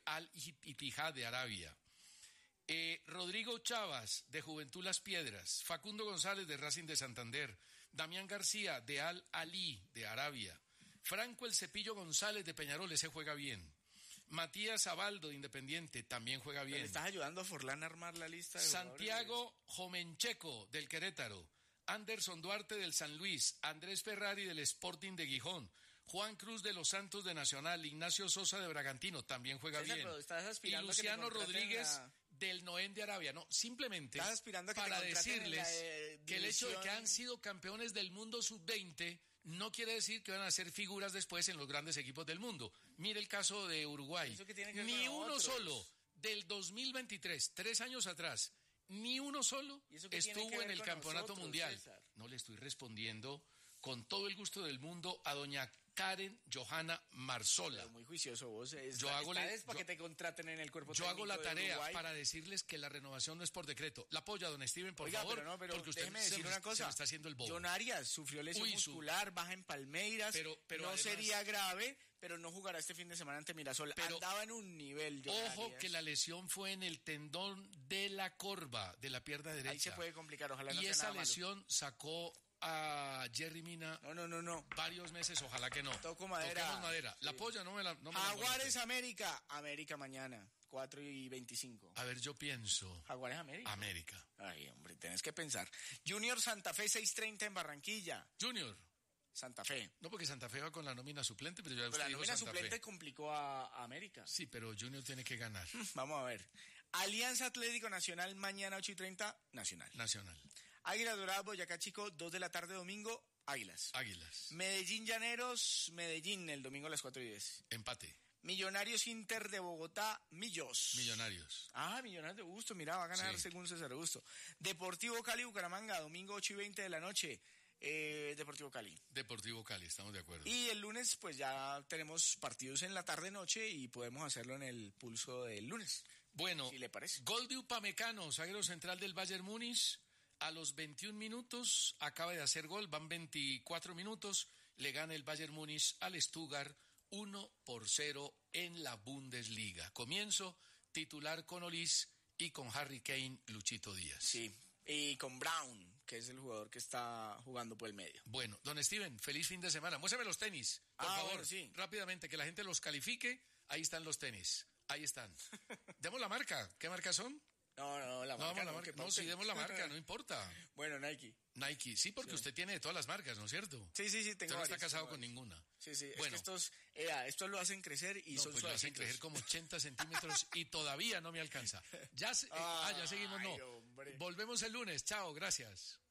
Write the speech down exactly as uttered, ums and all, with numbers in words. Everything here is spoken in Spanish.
Al Ittihad de Arabia. Eh, Rodrigo Chavas, de Juventud Las Piedras. Facundo González, de Racing de Santander. Damián García, de Al Ali, de Arabia. Franco El Cepillo González, de Peñarol, ese juega bien. Matías Abaldo, de Independiente, también juega bien. ¿Le estás ayudando a Forlán a armar la lista de Santiago Jomencheco, del Querétaro. Anderson Duarte, del San Luis. Andrés Ferrari, del Sporting de Gijón. Juan Cruz, de Los Santos, de Nacional. Ignacio Sosa, de Bragantino, también juega César, bien. pero estás aspirando y Luciano a que te Rodríguez, la... del Noén de Arabia. No, simplemente estás aspirando a que para te decirles la, eh, que el hecho de que han sido campeones del mundo sub veinte no quiere decir que van a ser figuras después en los grandes equipos del mundo. Mire el caso de Uruguay. ¿Eso que tiene que ver Ni con uno otros? solo del dos mil veintitrés, tres años atrás, ni uno solo estuvo en el campeonato nosotros, mundial. César? No le estoy respondiendo con todo el gusto del mundo a doña Karen Johanna Marzola. Pero muy juicioso vos. Es, yo hago, es yo, para que te contraten en el cuerpo Yo hago la tarea Uruguay. para decirles que la renovación no es por decreto. La apoya, don Steven, por Oiga, favor. Pero no, pero porque usted déjeme se, decir me, una cosa. se me está haciendo el bobo. John Arias sufrió lesión Uy, muscular, baja en Palmeiras. Pero, pero no además, sería grave, pero no jugará este fin de semana ante Mirasol. Pero, andaba en un nivel, John Ojo Arias. que la lesión fue en el tendón de la corva de la pierna derecha. Ahí se puede complicar, ojalá no y sea esa nada lesión malo. sacó a Jerry Mina no, no, no, no. varios meses, ojalá que no. Toco madera. Toquemos madera. La sí. polla no me la... No me Jaguares la América. América mañana, cuatro y veinticinco. A ver, yo pienso... Jaguares América. América. Ay, hombre, tenés que pensar. Junior Santa Fe, seis treinta en Barranquilla. Junior. Santa Fe. No, porque Santa Fe va con la nómina suplente, pero ya pero usted la dijo nómina Santa suplente Fe. complicó a, a América. Sí, pero Junior tiene que ganar. Vamos a ver. Alianza Atlético Nacional, mañana ocho y treinta, Nacional. Nacional. Águila Dorada, Boyacá Chico, dos de la tarde domingo, Águilas. Águilas. Medellín Llaneros, Medellín, el domingo a las cuatro y diez. Empate. Millonarios Inter de Bogotá, Millos. Millonarios. Ah, Millonarios de Busto, mira, va a ganar sí. según César Augusto. Deportivo Cali, Bucaramanga, domingo ocho y veinte de la noche. Eh, Deportivo Cali. Deportivo Cali, estamos de acuerdo. Y el lunes, pues ya tenemos partidos en la tarde-noche y podemos hacerlo en el pulso del lunes. Bueno, si le parece. Gol de Upamecano, zaguero central del Bayern Múnich. A los veintiún minutos acaba de hacer gol, van veinticuatro minutos, le gana el Bayern Múnich al Stuttgart uno por cero en la Bundesliga. Comienzo titular con Olis y con Harry Kane, Luchito Díaz. Sí, y con Brown, que es el jugador que está jugando por el medio. Bueno, don Steven, feliz fin de semana. Muéstrame los tenis, por ah, favor, bueno, sí. rápidamente, que la gente los califique. Ahí están los tenis, ahí están. Demos la marca, ¿qué marcas son? No, no, la marca. No, la marca. no sí, demos la marca, no importa. Bueno, Nike. Nike, sí, porque sí. usted tiene de todas las marcas, ¿no es cierto? Sí, sí, sí, tengo Usted no varias, está casado tengo con varias. ninguna. Sí, sí, bueno. es que estos, eh, estos lo hacen crecer y no, son pues lo hacen crecer como ochenta centímetros y todavía no me alcanza. Ya, eh, ah, ya seguimos, no. Ay, hombre. Volvemos el lunes, chao, gracias.